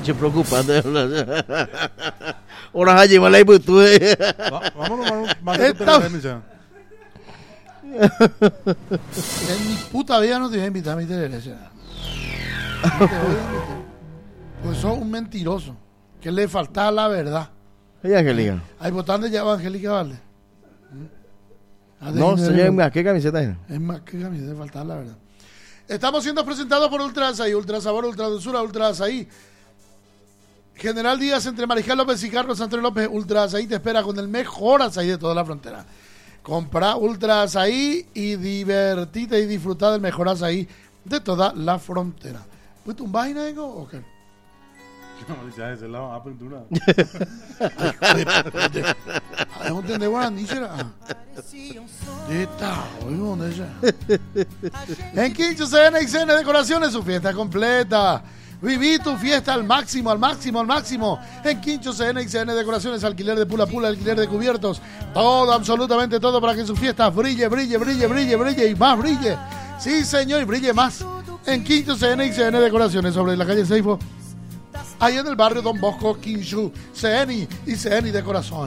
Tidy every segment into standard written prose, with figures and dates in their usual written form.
Che, preocupante. Ahora allí va la ibutu. Vámonos, En mi puta vida no te voy a invitar a mi televisión. Pues sos un mentiroso. Que le faltaba la verdad. ¿Y Angélica? Hay votantes ya Angélica Vale. No, señor, ¿qué camiseta es? Es más que camiseta, le faltaba la verdad. Estamos siendo presentados por Ultra Azaí, Ultra Sabor, Ultra Dulzura, Ultra Azaí. General Díaz entre Mariscal López y Carlos Antonio López. Ultra Azaí te espera con el mejor azaí de toda la frontera. Compra Ultra Azaí y divertite y disfruta del mejor azaí de toda la frontera. ¿Pues tu vaina o qué? No, ya ese lado, apertura. ¿No entendés guaraníchera? Está, ¿dónde es? En Quincho CN Decoraciones, su fiesta completa. Viví tu fiesta al máximo, al máximo, al máximo. En Quincho CN Decoraciones, alquiler de pula, alquiler de cubiertos. Todo, absolutamente todo para que su fiesta brille, brille, brille, brille, brille y más brille. Sí, señor, y brille más. En Quincho CN Decoraciones, sobre la calle Seifo. Ahí en el barrio Don Bosco, Quincho, CN y CN de Corazón.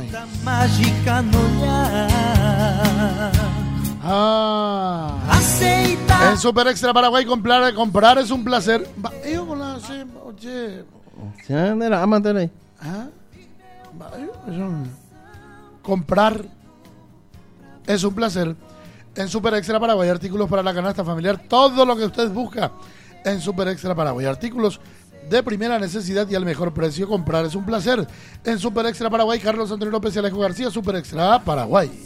En Super Extra Paraguay comprar es un placer. Oye. Comprar es un placer. En Super Extra Paraguay, artículos para la canasta familiar, todo lo que usted busca en Super Extra Paraguay, artículos de primera necesidad y al mejor precio. Comprar es un placer. En Super Extra Paraguay, Carlos Antonio López y Alejo García, Super Extra Paraguay.